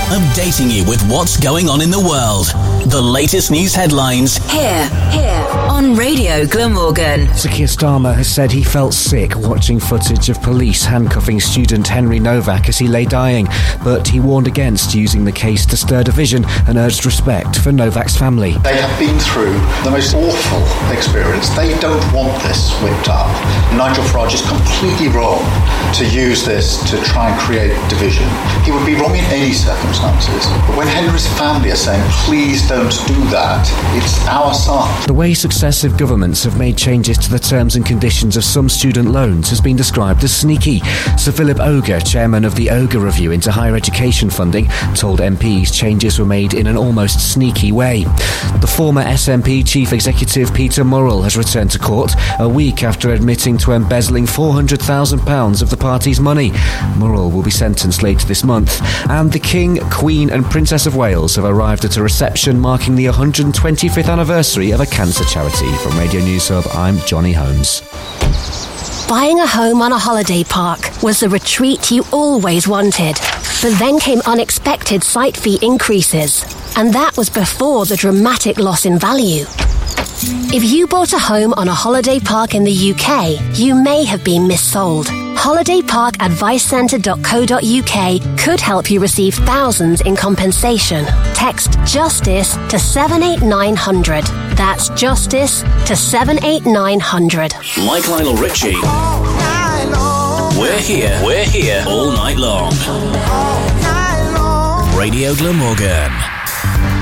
updating you with what's going on in the world. The latest news headlines here on Radio Glamorgan. Sir Keir Starmer has said he felt sick watching footage of police handcuffing student Henry Novak as he lay dying, but he warned against using the case to stir division and urged respect for Novak's family. They have been through the most awful experience. They don't want this whipped up. Nigel Farage is completely wrong to use this to try and create division. He would be wrong in any circumstances. But when Henry's family are saying, please don't do that, it's our son. The way successive governments have made changes to the terms and conditions of some student loans has been described as sneaky. Sir Philip Ogre, chairman of the Ogre Review into higher education funding, told MPs changes were made in an almost sneaky way. The former SNP chief executive Peter Murrell has returned to court a week after admitting to embezzling £400,000 of the party's money. Murrell will be sentenced later this month. And the King, Queen and Princess of Wales have arrived at a reception marking the 125th anniversary of a cancer charity. From Radio News Hub, I'm Johnny Holmes. Buying a home on a holiday park was the retreat you always wanted. But then came unexpected site fee increases. And that was before the dramatic loss in value. If you bought a home on a holiday park in the UK, you may have been missold. holidayparkadvicecentre.co.uk could help you receive thousands in compensation. Text JUSTICE to 78900. That's JUSTICE to 78900. Like Lionel Richie. We're here all night long. Radio Glamorgan.